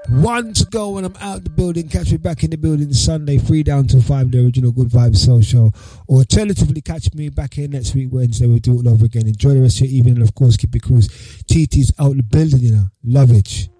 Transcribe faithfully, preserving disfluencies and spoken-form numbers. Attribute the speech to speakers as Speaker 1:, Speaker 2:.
Speaker 1: One to go when I'm out the building. Catch me back in the building Sunday, three down till five, the original Good Vibes Soul Show. Or alternatively, catch me back here next week, Wednesday. We'll do it all over again. Enjoy the rest of your evening, and of course, keep it cruise. T T's out the building, you know. Love it.